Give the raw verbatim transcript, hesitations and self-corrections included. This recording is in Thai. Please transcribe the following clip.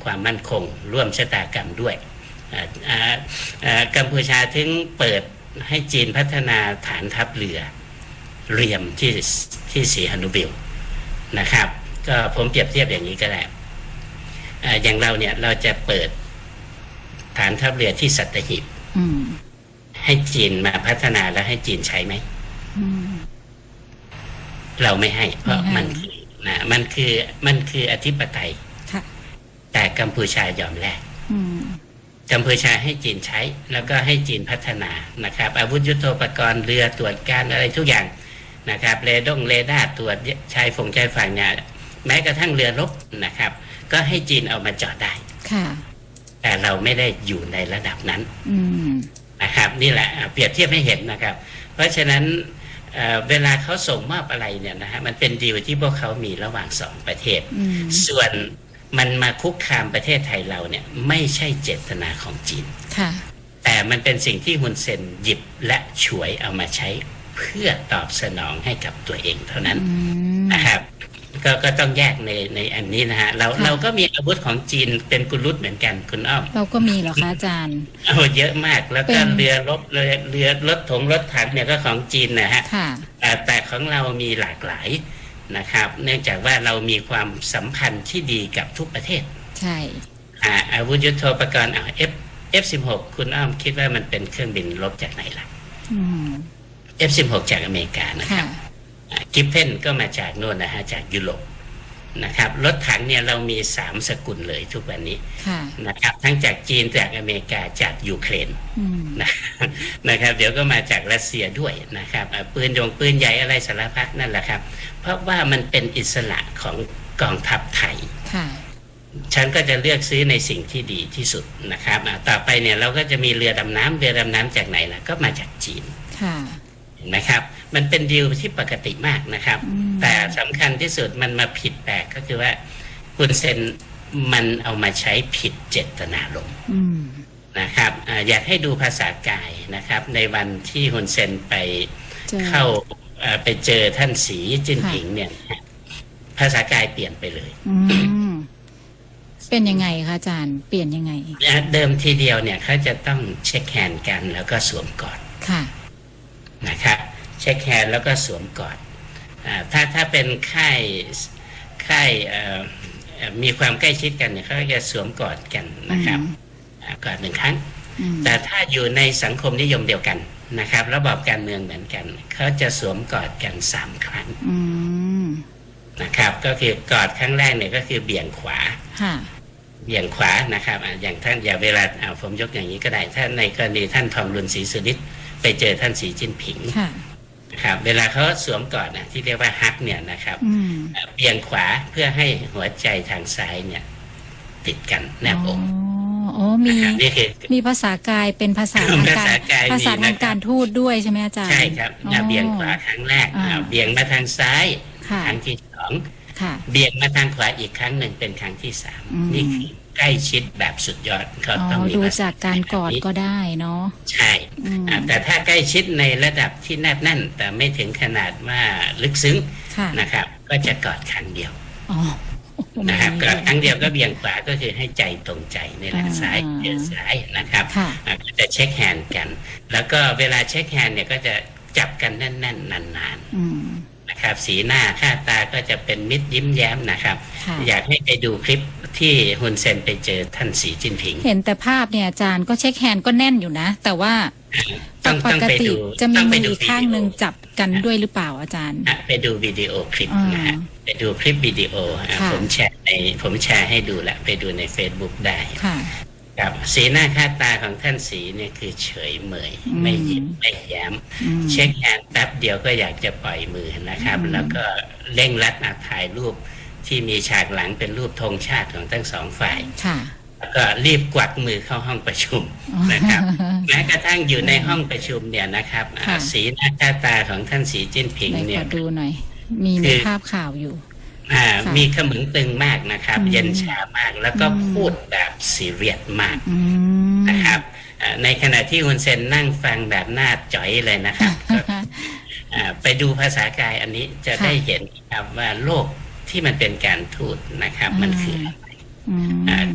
ความมั่นคงร่วมชะตากรรมด้วยกัมพูชาถึงเปิดให้จีนพัฒนาฐานทัพเรือเรียมที่ที่สีหนุบิลนะครับก็ผมเปรียบเทียบอย่างนี้ก็ได้อย่างเราเนี่ยเราจะเปิดฐานทัพเรือที่สัตหีบให้จีนมาพัฒนาแล้วให้จีนใช้ไหมเราไม่ให้เพราะมันคือนะมันคือมันคืออธิปไตยแต่กัมพูชายอมแลกกัมพูชาให้จีนใช้แล้วก็ให้จีนพัฒนานะครับอาวุธยุทโธปกรณ์เรือตรวจการอะไรทุกอย่างนะครับเรดงเรดาร์ตรวจชายฝั่งชายฝั่งเนี่ยแม้กระทั่งเรือรบนะครับก็ให้จีนเอามาจอดได้แต่เราไม่ได้อยู่ในระดับนั้นนะครับนี่แหละเปรียบเทียบให้เห็นนะครับเพราะฉะนั้น เ, เวลาเขาส่งมอบอะไรเนี่ยนะฮะมันเป็นดีลที่พวกเขามีระหว่างสองประเทศส่วนมันมาคุกคามประเทศไทยเราเนี่ยไม่ใช่เจตนาของจีนแต่มันเป็นสิ่งที่ฮุนเซนหยิบและฉวยเอามาใช้เพื่อตอบสนองให้กับตัวเองเท่านั้นนะครับก็ก็ต้องแยกในในอันนี้นะฮะเราเราก็มีอาวุธของจีนเป็นกุลุตเหมือนกันคุณอ้อมเราก็มีเหรอคะอาจารย์โอ้เยอะมากแล้วก็เรือรบเรือเรือรถถงรถถังเนี่ยก็ของจีนนะฮะแต่ของเรามีหลากหลายนะครับเนื่องจากว่าเรามีความสัมพันธ์ที่ดีกับทุกประเทศใช่อาวุธยุทโธปกรณ์เอา F เอฟ สิบหก คุณอ้อมคิดว่ามันเป็นเครื่องบินรบจากไหนล่ะ เอฟ สิบหก จากอเมริกานะครับกิฟเพนก็มาจากโน่นนะฮะจากยุโรปนะครับรถถังเนี่ยเรามีสามสกุลเลยทุกวันนี้นะครับทั้งจากจีนจากอเมริกาจากยูเครนนะนะครับเดี๋ยวก็มาจากรัสเซียด้วยนะครับปืนยงปืนใหญ่อะไรสารพัดนั่นแหละครับเพราะว่ามันเป็นอิสระของกองทัพไทยฉันก็จะเลือกซื้อในสิ่งที่ดีที่สุดนะครับต่อไปเนี่ยเราก็จะมีเรือดำน้ำเรือดำน้ำจากไหนล่ะก็มาจากจีนเห็นไหมครับมันเป็นดีลที่ปกติมากนะครับแต่สำคัญที่สุดมันมาผิดแปลกก็คือว่าฮุนเซนมันเอามาใช้ผิดเจตนารมณ์นะครับ อ, อยากให้ดูภาษากายนะครับในวันที่ฮุนเซนไปเข้าไปเจอท่านสีจิ้นผิงเนี่ยภาษากายเปลี่ยนไปเลยเป็นยังไงคะอาจารย์เปลี่ยนยังไงเดิมทีเดียวเนี่ยเขาจะต้องเช็คแฮนด์กันแล้วก็สวมกอดค่ะนะครับเช็คแฮนด์แล้วก็สวมกอดถ้าถ้าเป็นค่ายค่ายมีความใกล้ชิดกันเนี่ยเขาจะสวมกอดกันนะครับกอดหนึ่งครั้งแต่ถ้าอยู่ในสังคมนิยมเดียวกันนะครับระบอบการเมืองเหมือนกันเขาจะสวมกอดกันสามครั้งนะครับก็คือกอดครั้งแรกเนี่ยก็คือเบี่ยงขวาเบี่ยงขวานะครับอย่างท่านอย่าเวลาผมยกอย่างนี้ก็ได้ถ้าในกรณีท่านทองรุนศรีสุริศไปเจอท่านสีจิ้นผิงนะครับเวลาเขาสวมกอดนะที่เรียกว่าฮักเนี่ยนะครับเบี่ยงขวาเพื่อให้หัวใจทางซ้ายเนี่ยติดกันแนบอกอ๋อมีมีภาษากายเป็นภาษาทางการภาษาทางการทูตด้วยใช่ไหมอาจารย์ใช่ครับเบี่ยงขวาครั้งแรกเบี่ยงมาทางซ้ายครั้งที่สองเบี่ยงมาทางขวาอีกครั้งหนึ่งเป็นครั้งที่สามนี่คือใกล้ชิดแบบสุดยอดเขาต้องมีดูจากการกอดก็ได้เนาะใช่แต่ถ้าใกล้ชิดในระดับที่แนบแน่นแต่ไม่ถึงขนาดว่าลึกซึ้งนะครับก็จะกอดครั้งเดียวนะครับกอดครั้งเดียวก็เบี่ยงขวาก็คือให้ใจตรงใจนี่แหละซ้ายเดือซ้ายนะครับก็จะเช็คแฮนด์กันแล้วก็เวลาเช็คแฮนด์เนี่ยก็จะจับกันแน่นๆนานๆนะครับสีหน้าค่าตาก็จะเป็นมิตรยิ้มแย้มนะครับอยากให้ไปดูคลิปที่ฮุนเซนไปเจอท่านสีจิ้นผิงเห็นแต่ภาพเนี่ยอาจารย์ก็เช็คแฮนด์ก็แน่นอยู่นะแต่ว่าปกติจะมีมืออีกข้างหนึ่งจับกันด้วยหรือเปล่าอาจารย์ไปดูวิดีโอคลิปนะฮะไปดูคลิปวิดีโอผมแชร์ในผมแชร์ให้ดูแหละไปดูใน Facebook ได้ครับสีหน้าค่าตาของท่านสีเนี่ยคือเฉยเมยไม่ยิ้มไม่แย้มเช็คแฮนด์แป๊บเดียวก็อยากจะปล่อยมือนะครับแล้วก็เร่งรัดถ่ายรูปที่มีฉากหลังเป็นรูปธงชาติของทั้งสองฝ่ายแล้วก็รีบกวักมือเข้าห้องประชุมนะครับแม้กระทั่งอยู่ในห้องประชุมเนี่ยนะครับสีหน้าค่าตาของท่านสีจิ้นผิงเนี่ยขอดูหน่อยมีในภาพข่าวอยู่มีขมึงตึงมากนะครับเย็นชามากแล้วก็พูดแบบซีเรียสมากนะครับในขณะที่ฮุนเซนนั่งฟังแบบหน้าจ๋อยเลยนะครับไปดูภาษากายอันนี้จะได้เห็นครับว่าโลกที่มันเป็นการทูตนะครับมันคืออะไร